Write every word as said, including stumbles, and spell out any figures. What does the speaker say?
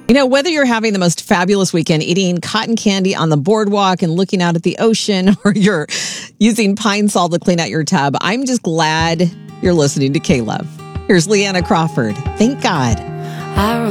You know, whether you're having the most fabulous weekend eating cotton candy on the boardwalk and looking out at the ocean, or you're using Pine Sol to clean out your tub, I'm just glad you're listening to K-Love. Here's Leanna Crawford. Thank God. I